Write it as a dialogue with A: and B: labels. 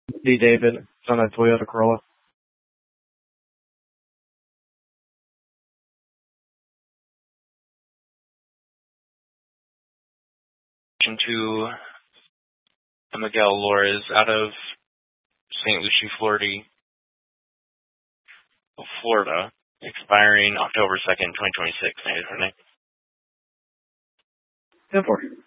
A: D. David. It's on a Toyota Corolla.
B: To Miguel Lores out of St. Lucie, Florida, expiring October 2nd, 2026.
A: 10-4.